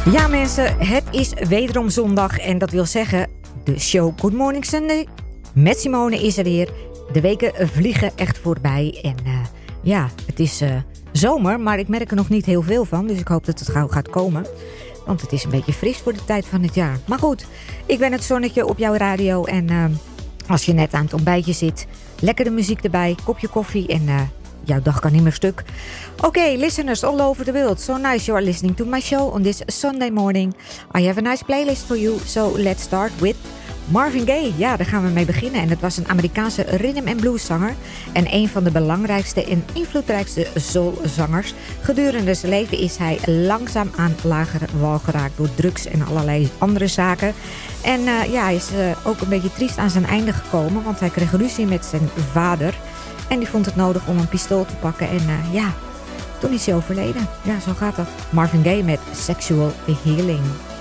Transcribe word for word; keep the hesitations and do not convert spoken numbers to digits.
Ja mensen, het is wederom zondag en dat wil zeggen de show Good Morning Sunday met Simone is er weer. De weken vliegen echt voorbij en uh, ja, het is uh, zomer, maar ik merk er nog niet heel veel van, dus ik hoop dat het gauw gaat komen. Want het is een beetje fris voor de tijd van het jaar. Maar goed, ik ben het zonnetje op jouw radio en uh, als je net aan het ontbijtje zit, lekkere muziek erbij, kopje koffie en uh, jouw dag kan niet meer stuk. Oké, okay, listeners all over the world. So nice you are listening to my show on this Sunday morning. I have a nice playlist for you. So let's start with Marvin Gaye. Ja, daar gaan we mee beginnen. En het was een Amerikaanse rhythm and blues zanger. En een van de belangrijkste en invloedrijkste soulzangers. Gedurende zijn leven is hij langzaam aan lagere wal geraakt door drugs en allerlei andere zaken. En uh, ja, hij is uh, ook een beetje triest aan zijn einde gekomen. Want hij kreeg ruzie met zijn vader. En die vond het nodig om een pistool te pakken. En uh, ja, toen is hij overleden. Ja, zo gaat dat. Marvin Gaye met Sexual Healing.